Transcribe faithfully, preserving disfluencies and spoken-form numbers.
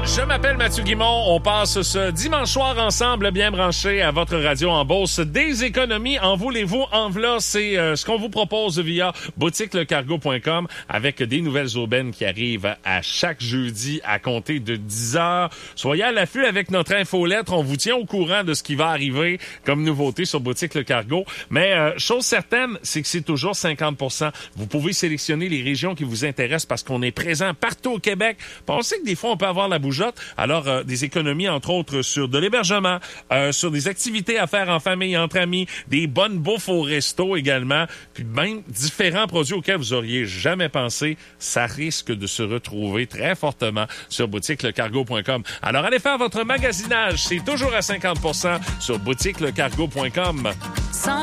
Je m'appelle Mathieu Guimond. On passe ce dimanche soir ensemble, bien branché à votre radio en Beauce. Des économies, en voulez-vous, en v'là, c'est euh, ce qu'on vous propose via boutique le cargo point com avec des nouvelles aubaines qui arrivent à chaque jeudi à compter de dix heures. Soyez à l'affût avec notre infolettre. On vous tient au courant de ce qui va arriver comme nouveauté sur Boutique Le Cargo. Mais euh, chose certaine, c'est que c'est toujours cinquante pour cent. Vous pouvez sélectionner les régions qui vous intéressent parce qu'on est présent partout au Québec. Pensez que des fois, on peut avoir la bougeotte. Alors, euh, des économies, entre autres, sur de l'hébergement, euh, sur des activités à faire en famille, entre amis, des bonnes bouffes au resto également, puis même différents produits auxquels vous auriez jamais pensé. Ça risque de se retrouver très fortement sur boutique le cargo point com. Alors, allez faire votre magasinage. C'est toujours à cinquante pour cent sur boutique le cargo point com.